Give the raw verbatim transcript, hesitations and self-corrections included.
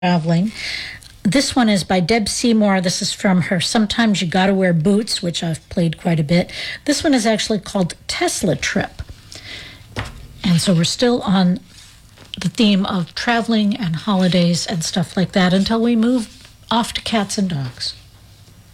traveling. This one is by Deb Seymour. This is from her Sometimes You Gotta Wear Boots, which I've played quite a bit. This one is actually called Tesla Trip. And so we're still on the theme of traveling and holidays and stuff like that until we move off to cats and dogs.